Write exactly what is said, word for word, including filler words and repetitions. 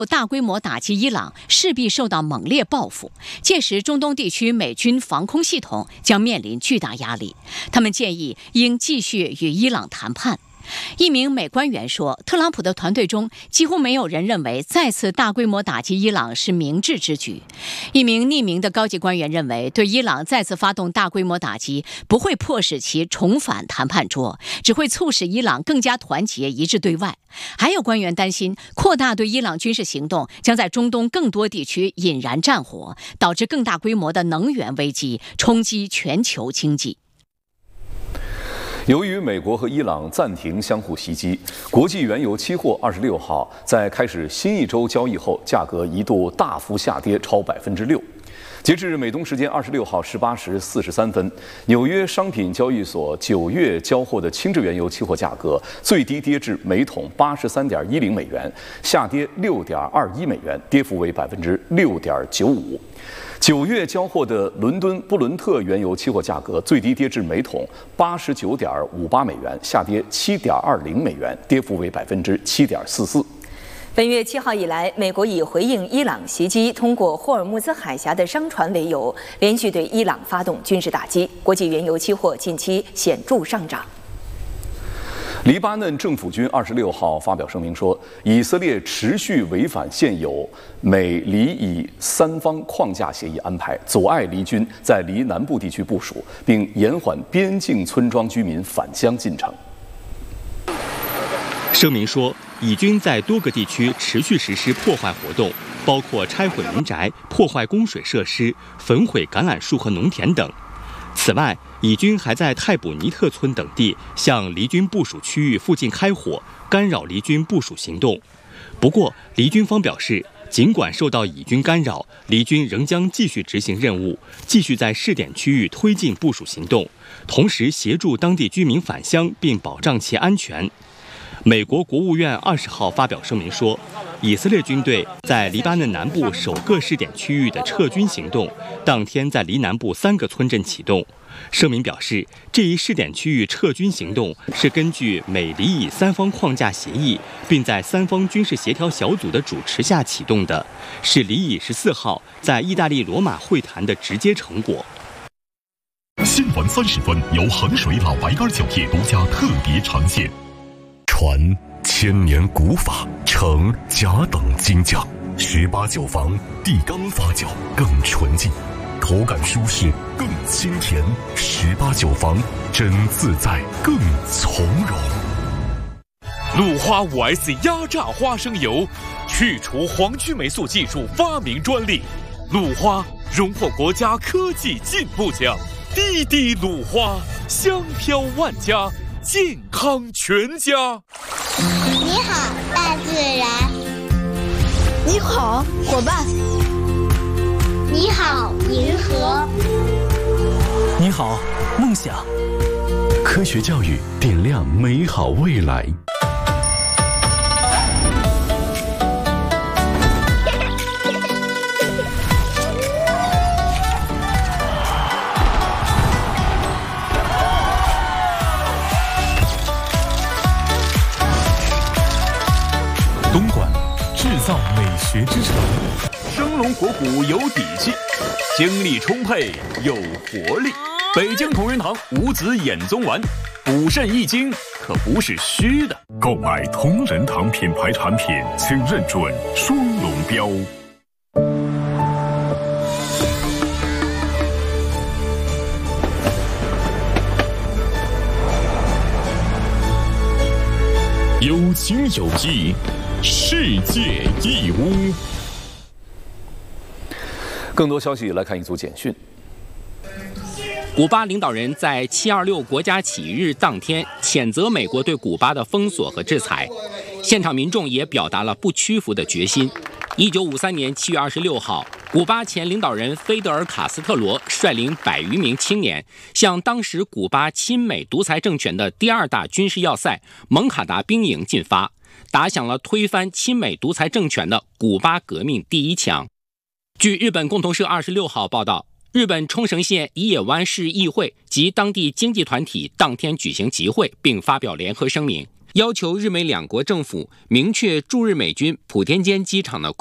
大规模打击伊朗势必受到猛烈报复，届时中东地区美军防空系统将面临巨大压力。他们建议应继续与伊朗谈判。一名美官员说，特朗普的团队中几乎没有人认为再次大规模打击伊朗是明智之举。一名匿名的高级官员认为，对伊朗再次发动大规模打击不会迫使其重返谈判桌，只会促使伊朗更加团结一致对外。还有官员担心，扩大对伊朗军事行动将在中东更多地区引燃战火，导致更大规模的能源危机，冲击全球经济。 由于美国和伊朗暂停相互袭击，国际原油期货二十六号在开始新一周交易后，价格一度大幅下跌超百分之六。截至美东时间二十六号十八时四十三分，纽约商品交易所九月交货的轻质原油期货价格最低跌至每桶八十三点一零美元，下跌六点二一美元，跌幅为百分之六点九五。九月交货的伦敦布伦特原油期货价格最低跌至每桶八十九点五八美元，下跌七点二零美元，跌幅为百分之七点四四。 本月七号以来，美国以回应伊朗袭击通过霍尔木兹海峡的商船为由，连续对伊朗发动军事打击，国际原油期货近期显著上涨。 黎巴嫩政府军二十六号发表声明说，以色列持续违反现有美黎以三方框架协议安排，阻碍黎军在黎南部地区部署，并延缓边境村庄居民返乡进程。 声明说，以军在多个地区持续实施破坏活动，包括拆毁民宅、破坏供水设施、焚毁橄榄树和农田等。此外，以军还在泰卜尼特村等地向黎军部署区域附近开火，干扰黎军部署行动。不过，黎军方表示，尽管受到以军干扰，黎军仍将继续执行任务，继续在试点区域推进部署行动，同时协助当地居民返乡并保障其安全。美国国务院二十号发表声明说，以色列军队在黎巴嫩南部首个试点区域的撤军行动，当天在黎南部三个村镇启动。声明表示，这一试点区域撤军行动是根据美黎以三方框架协议，并在三方军事协调小组的主持下启动的，是黎以十四号在意大利罗马会谈的直接成果。 新闻三十分由衡水老白干酒业独家特别呈现。传千年古法，承甲等精匠，十八酒坊地缸发酵更纯净，口感舒适更清甜，十八酒坊真自在更从容。 鲁花 五 S 压榨花生油，去除黄曲霉素技术发明专利，鲁花荣获国家科技进步奖，滴滴鲁花，香飘万家，健康全家。 你好，大自然。 你好，伙伴。 你好，银河。 你好，梦想。 科学教育点亮美好未来。 东莞制造美学之城， 生龙活虎有底气，精力充沛有活力。北京同仁堂五子衍宗丸，补肾益精可不是虚的。 购买同仁堂品牌产品，请认准双龙标。有情有义，世界义乌。 更多消息来看一组简讯。 古巴领导人在七二六国家起义日当天谴责美国对古巴的封锁和制裁，现场民众也表达了不屈服的决心。一九五三年七月二十六号，古巴前领导人菲德尔·卡斯特罗率领百余名青年，向当时古巴亲美独裁政权的第二大军事要塞蒙卡达兵营进发，打响了推翻亲美独裁政权的古巴革命第一枪。据日本共同社二十六号报道，日本冲绳县宜野湾市议会及当地经济团体当天举行集会，并发表联合声明， 要求日美两国政府明确驻日美军普天间机场的